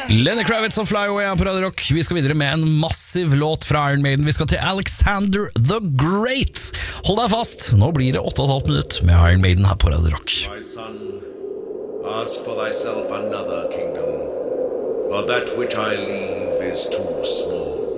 Lenny Kravitz og Fly Away er på Radio Rock. Vi skal videre med en massiv låt fra Iron Maiden. Vi skal til Alexander the Great. Hold deg fast, nå blir det 8,5 minutt med Iron Maiden her på Radio Rock. My son, ask for thyself another kingdom, for that which I leave is too small.